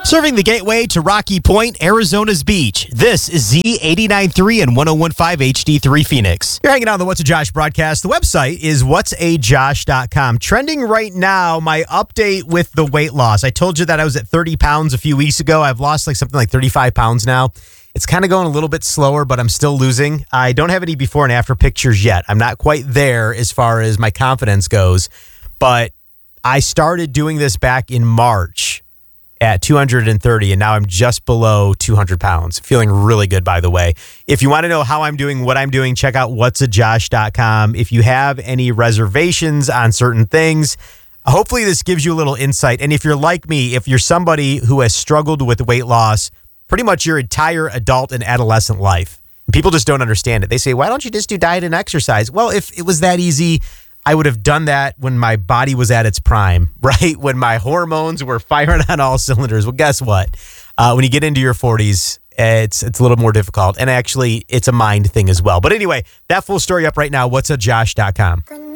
Serving the gateway to Rocky Point, Arizona's beach. This is Z89.3 and 101.5 HD3 Phoenix. You're hanging out on the What's a Josh broadcast. The website is whatsajosh.com. Trending right now, my update with the weight loss. I told you that I was at 30 pounds a few weeks ago. I've lost something like 35 pounds now. It's kind of going a little bit slower, but I'm still losing. I don't have any before and after pictures yet. I'm not quite there as far as my confidence goes, but I started doing this back in March at 230, and now I'm just below 200 pounds. Feeling really good, by the way. If you want to know how I'm doing, what I'm doing, check out whatsajosh.com. If you have any reservations on certain things, hopefully this gives you a little insight. And if you're like me, if you're somebody who has struggled with weight loss pretty much your entire adult and adolescent life, people just don't understand it. They say, why don't you just do diet and exercise? Well, if it was that easy, I would have done that when my body was at its prime, right? When my hormones were firing on all cylinders. Well, guess what? When you get into your 40s, it's a little more difficult. And actually, it's a mind thing as well. But anyway, that full story up right now, whatsajosh.com.